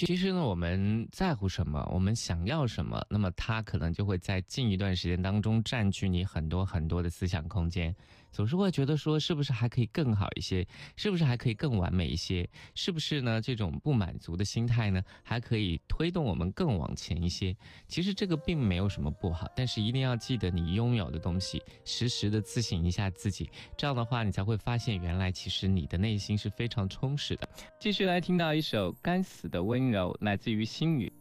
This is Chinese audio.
其实呢，我们在乎什么，我们想要什么，那么它可能就会在近一段时间当中占据你很多很多的思想空间，总是会觉得说是不是还可以更好一些，是不是还可以更完美一些，是不是呢这种不满足的心态呢还可以推动我们更往前一些。其实这个并没有什么不好，但是一定要记得你拥有的东西，时时的自省一下自己，这样的话你才会发现原来其实你的内心是非常充实的。继续来听到一首该死的温柔，来自于心语。